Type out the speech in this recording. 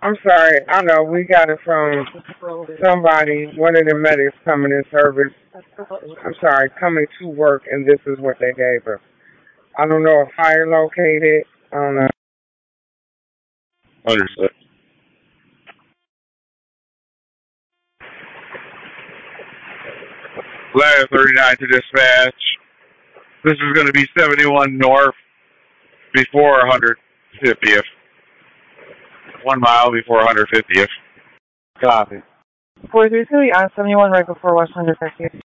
I'm sorry. I know we got it from somebody, one of the medics coming in service. I'm sorry, coming to work, and this is what they gave us. I don't know if fire located. I don't know. Understood. Lab 39 to dispatch. This is going to be 71 north before 150th. 1 mile before 150th. Copy. 433 on 71 right before West 150th.